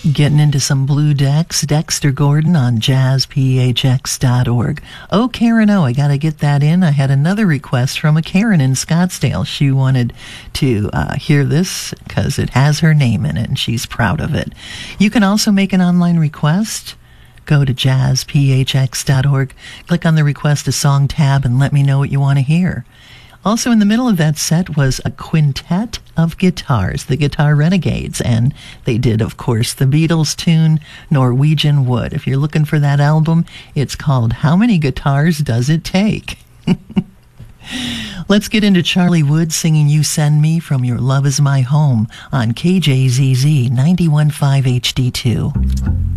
Getting into some Blue Decks, Dexter Gordon on jazzphx.org. Oh, Karen O, I got to get that in. I had another request from a Karen in Scottsdale. She wanted to hear this because it has her name in it, and she's proud of it. You can also make an online request. Go to jazzphx.org, click on the Request a Song tab, and let me know what you want to hear. Also in the middle of that set was a quintet of guitars, the Guitar Renegades, and they did, of course, the Beatles tune, Norwegian Wood. If you're looking for that album, it's called How Many Guitars Does It Take? Let's get into Charlie Wood singing You Send Me from Your Love Is My Home on KJZZ 91.5 HD2.